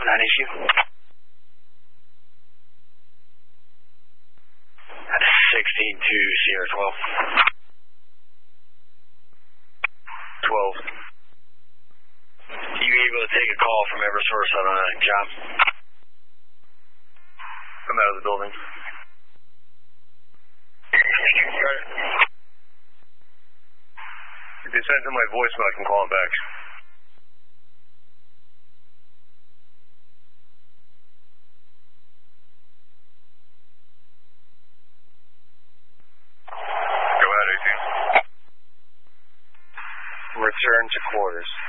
issue. That's 16 to Sierra 12. 12. You able to take a call from Eversource on a job? I'm out of the building. If they send to my voicemail, I can call him back. Go ahead, 18. Return to quarters.